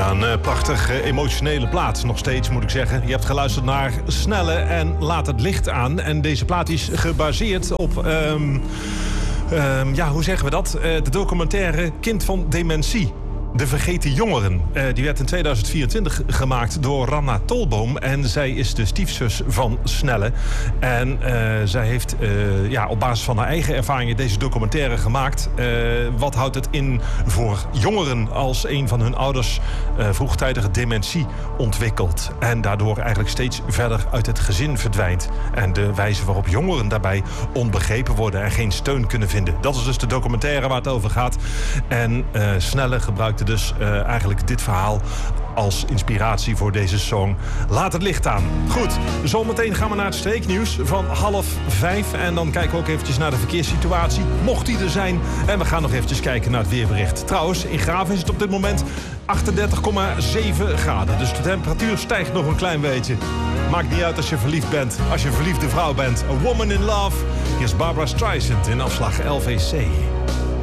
Ja, een prachtig emotionele plaat, nog steeds moet ik zeggen. Je hebt geluisterd naar Snelle en Laat het licht aan. En deze plaat is gebaseerd op, hoe zeggen we dat? De documentaire Kind van Dementie. De Vergeten Jongeren. Die werd in 2024 gemaakt door Ranna Tolboom. En zij is de stiefzus van Snelle. En zij heeft op basis van haar eigen ervaringen deze documentaire gemaakt. Wat houdt het in voor jongeren als een van hun ouders vroegtijdige dementie ontwikkelt. En daardoor eigenlijk steeds verder uit het gezin verdwijnt. En de wijze waarop jongeren daarbij onbegrepen worden en geen steun kunnen vinden. Dat is dus de documentaire waar het over gaat. En Snelle gebruikte dus eigenlijk dit verhaal als inspiratie voor deze song. Laat het licht aan. Goed, zometeen gaan we naar het streeknieuws van 4:30. En dan kijken we ook eventjes naar de verkeerssituatie. Mocht die er zijn. En we gaan nog eventjes kijken naar het weerbericht. Trouwens, in Graven is het op dit moment 38,7 graden. Dus de temperatuur stijgt nog een klein beetje. Maakt niet uit als je verliefd bent. Als je een verliefde vrouw bent. A Woman in Love. Hier is Barbra Streisand in afslag LVC.